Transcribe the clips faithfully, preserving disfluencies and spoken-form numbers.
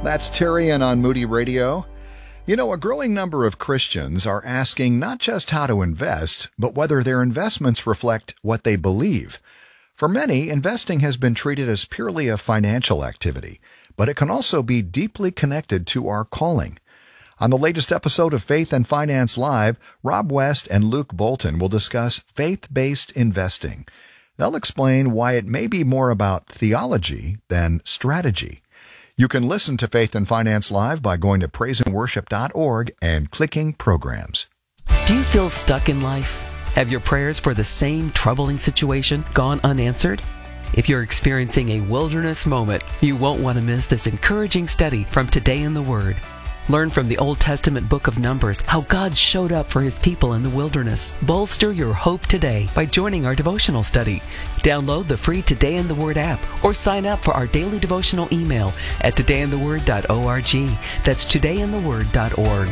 That's Tyrion on Moody Radio. You know, a growing number of Christians are asking not just how to invest, but whether their investments reflect what they believe. For many, investing has been treated as purely a financial activity, but it can also be deeply connected to our calling. On the latest episode of Faith and Finance Live, Rob West and Luke Bolton will discuss faith-based investing. They'll explain why it may be more about theology than strategy. You can listen to Faith and Finance Live by going to praise and worship dot org and clicking Programs. Do you feel stuck in life? Have your prayers for the same troubling situation gone unanswered? If you're experiencing a wilderness moment, you won't want to miss this encouraging study from Today in the Word. Learn from the Old Testament book of Numbers how God showed up for His people in the wilderness. Bolster your hope today by joining our devotional study. Download the free Today in the Word app or sign up for our daily devotional email at today in the word dot org. That's today in the word dot org.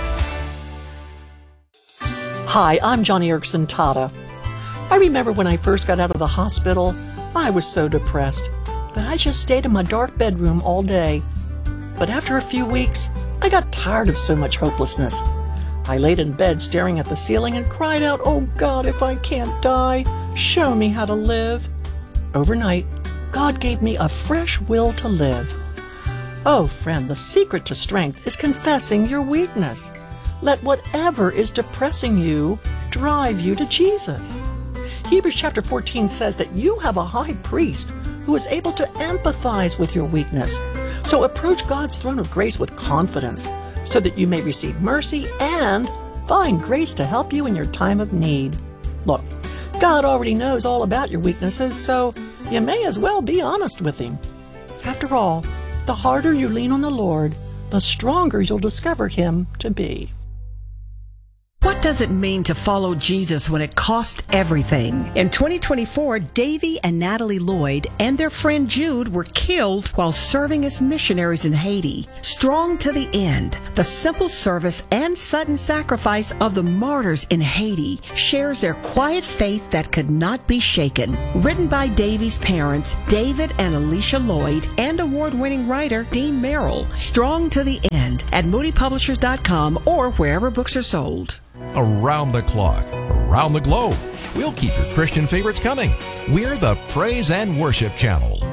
Hi, I'm Johnny Erickson Tata. I remember when I first got out of the hospital, I was so depressed that I just stayed in my dark bedroom all day. But after a few weeks, I got tired of so much hopelessness. I laid in bed staring at the ceiling and cried out, "Oh God, if I can't die, show me how to live." Overnight, God gave me a fresh will to live. Oh, friend, the secret to strength is confessing your weakness. Let whatever is depressing you drive you to Jesus. Hebrews chapter fourteen says that you have a high priest who is able to empathize with your weakness. So approach God's throne of grace with confidence so that you may receive mercy and find grace to help you in your time of need. Look, God already knows all about your weaknesses, so you may as well be honest with Him. After all, the harder you lean on the Lord, the stronger you'll discover Him to be. What does it mean to follow Jesus when it costs everything? In twenty twenty-four, Davy and Natalie Lloyd and their friend Jude were killed while serving as missionaries in Haiti. Strong to the end, the simple service and sudden sacrifice of the martyrs in Haiti shares their quiet faith that could not be shaken. Written by Davy's parents, David and Alicia Lloyd, and award-winning writer Dean Merrill. Strong to the end at moody publishers dot com or wherever books are sold. Around the clock, around the globe, we'll keep your Christian favorites coming. We're the Praise and Worship Channel.